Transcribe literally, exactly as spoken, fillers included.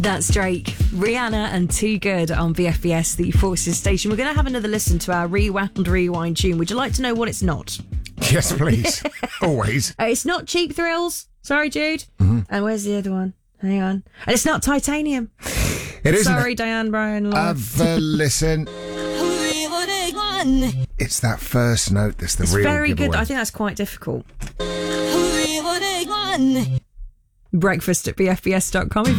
That's Drake, Rihanna and Too Good on B F B S, the Forces station. We're going to have another listen to our Rewound Rewind tune. Would you like to know what it's not? Yes, please. Always. Uh, it's not Cheap Thrills. Sorry, Jude. Mm-hmm. And where's the other one? Hang on. And it's not Titanium. It isn't. Sorry, Diane Bryan. Lord. Have a listen. It's that first note that's the it's real very giveaway. good. I think that's quite difficult. Breakfast at b f b s dot com.